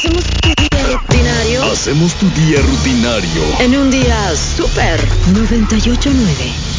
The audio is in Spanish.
Hacemos tu día rutinario Hacemos tu día rutinario en un día súper. 98.9